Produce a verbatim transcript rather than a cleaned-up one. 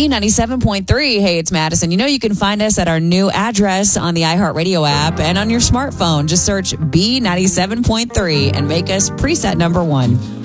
B ninety-seven point three. Hey, it's Madison. You know you can find us at our new address on the iHeartRadio app and on your smartphone. Just search B ninety-seven point three and make us preset number one.